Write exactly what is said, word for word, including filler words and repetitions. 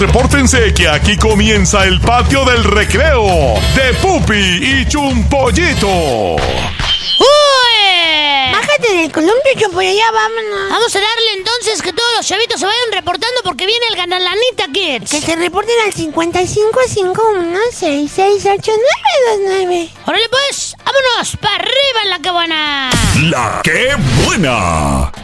Repórtense que aquí comienza el patio del recreo de Pupi y Chumpollito. ¡Uy! Bájate del columpio, Chumpo, ya vámonos. Vamos a darle entonces que todos los chavitos se vayan reportando porque viene el Ganalanita Kids. Que se reporten al cincuenta y cinco cincuenta y uno sesenta y seis ochenta y nueve veintinueve. ¡Órale pues! ¡Vámonos! ¡Para arriba en la que buena! La que buena.